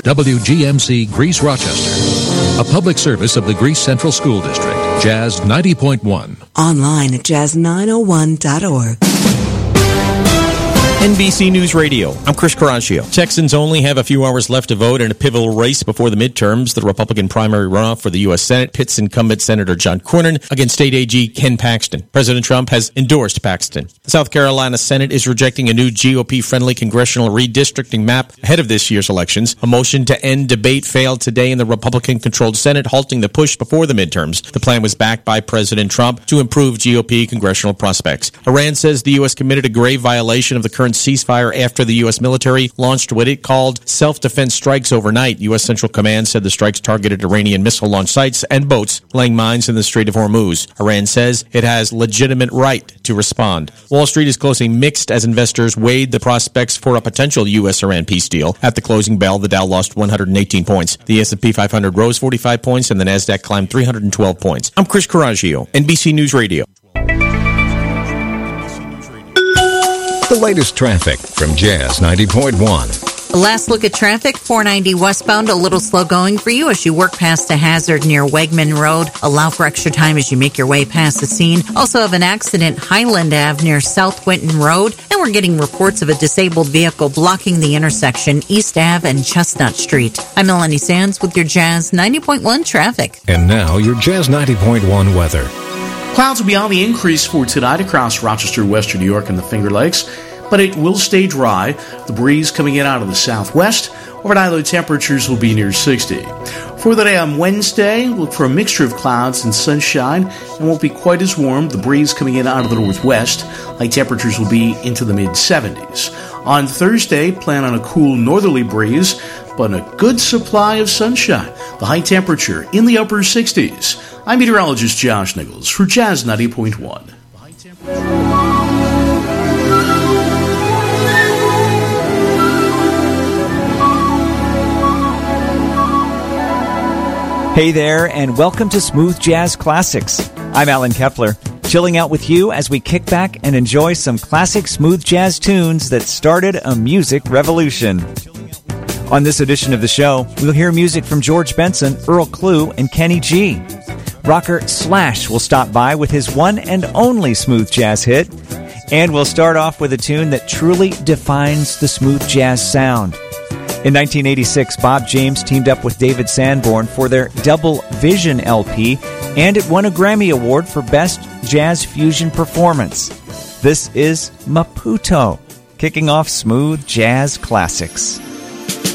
WGMC Greece Rochester. A public service of the Greece Central School District. Jazz 90.1. Online at jazz901.org. NBC News Radio. I'm Chris Coraggio. Texans only have a few hours left to vote in a pivotal race before the midterms. The Republican primary runoff for the U.S. Senate pits incumbent Senator John Cornyn against State AG Ken Paxton. President Trump has endorsed Paxton. The South Carolina Senate is rejecting a new GOP-friendly congressional redistricting map ahead of this year's elections. A motion to end debate failed today in the Republican-controlled Senate, halting the push before the midterms. The plan was backed by President Trump to improve GOP congressional prospects. Iran says the U.S. committed a grave violation of the current ceasefire after the U.S. military launched what it called self-defense strikes overnight. U.S. Central Command said the strikes targeted Iranian missile launch sites and boats laying mines in the Strait of Hormuz. Iran says it has legitimate right to respond. Wall Street is closing mixed as investors weighed the prospects for a potential U.S.-Iran peace deal. At the closing bell, the Dow lost 118 points. The S&P 500 rose 45 points and the NASDAQ climbed 312 points. I'm Chris Coraggio, NBC News Radio. The latest traffic from Jazz 90.1. Last look at traffic, 490 westbound, a little slow going for you as you work past a hazard near Wegman Road. Allow for extra time as you make your way past the scene. Also have an accident, Highland Ave near South Winton Road. And we're getting reports of a disabled vehicle blocking the intersection, East Ave and Chestnut Street. I'm Melanie Sands with your Jazz 90.1 traffic. And now your Jazz 90.1 weather. Clouds will be on the increase for tonight across Rochester, Western New York, and the Finger Lakes, but it will stay dry. The breeze coming in out of the southwest. Overnight low temperatures will be near 60. For the day on Wednesday, look for a mixture of clouds and sunshine. It won't be quite as warm. The breeze coming in out of the northwest. High temperatures will be into the mid-70s. On Thursday, plan on a cool northerly breeze, but a good supply of sunshine. The high temperature in the upper 60s. I'm meteorologist Josh Nichols for Jazz 90.1. Hey there, and welcome to Smooth Jazz Classics. I'm Alan Kepler, chilling out with you as we kick back and enjoy some classic smooth jazz tunes that started a music revolution. On this edition of the show, we'll hear music from George Benson, Earl Klugh, and Kenny G. Rocker Slash will stop by with his one and only smooth jazz hit, and we'll start off with a tune that truly defines the smooth jazz sound. In 1986, Bob James teamed up with David Sanborn for their Double Vision LP, and it won a Grammy Award for Best Jazz Fusion Performance. This is Maputo, kicking off Smooth Jazz Classics.